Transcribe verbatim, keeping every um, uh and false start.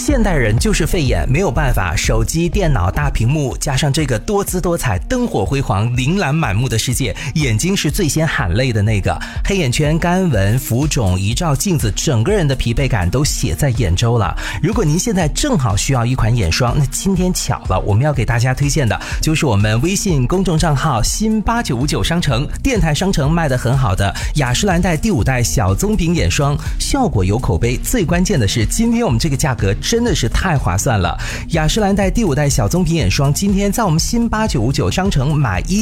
现代人就是费眼，没有办法，手机、电脑、大屏幕，加上这个多姿多彩、灯火辉煌、琳琅满目的世界，眼睛是最先喊累的那个。黑眼圈、干纹、浮肿，一照镜子，整个人的疲惫感都写在眼周了。如果您现在正好需要一款眼霜，那今天巧了，我们要给大家推荐的就是我们微信公众账号新八九五九商城电台商城卖得很好的雅诗兰黛第五代小棕瓶眼霜，效果有口碑，最关键的是今天我们这个价格真的是太划算了。雅诗兰黛第五代小棕瓶眼霜今天在我们新八九五九商城买一